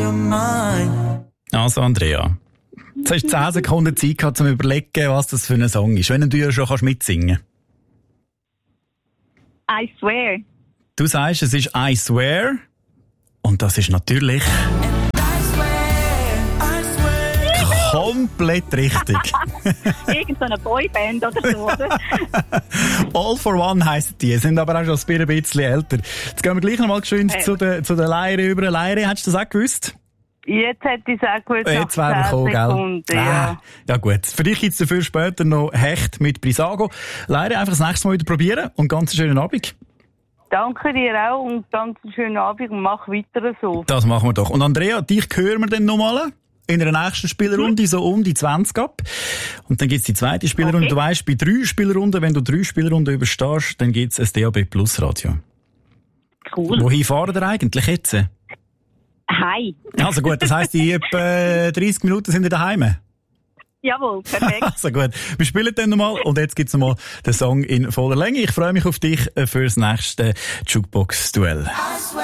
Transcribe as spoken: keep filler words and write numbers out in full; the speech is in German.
your mind. Also, Andrea, jetzt hast du zehn Sekunden Zeit gehabt, um zu überlegen, was das für ein Song ist. Wenn du ja schon kannst mitsingen. I swear. Du sagst, es ist I Swear. Und das ist natürlich komplett richtig. Irgend so eine Boyband oder so, oder? All for One heisst die, sind aber auch schon ein bisschen älter. Jetzt gehen wir gleich noch mal geschwind Hey. zu der, zu der Leire über. Leire, hättest du das auch gewusst? Jetzt hätte ich es auch gewusst. Jetzt wären wir gekommen, Sekunden, gell? ja. Ah, ja gut. Für dich gibt es dafür später noch Hecht mit Brisago. Leire, einfach das nächste Mal wieder probieren und ganz einen schönen Abend. Danke dir auch und ganz einen schönen Abend und mach weiter so. Das machen wir doch. Und Andrea, dich hören wir dann nochmal in einer nächsten Spielrunde, so um die zwanzig ab. Und dann gibt's die zweite Spielrunde. Okay. Du weisst, bei drei Spielrunden, wenn du drei Spielrunden überstehst, dann gibt's ein D A B Plus Radio. Cool. Wohin fahren ihr eigentlich jetzt? Hi. Also gut, das heisst, in etwa dreißig Minuten sind ihr daheim. Jawohl, perfekt. Also gut, wir spielen dann nochmal und jetzt gibt's nochmal den Song in voller Länge. Ich freue mich auf dich fürs nächste Jukebox-Duell. I swear.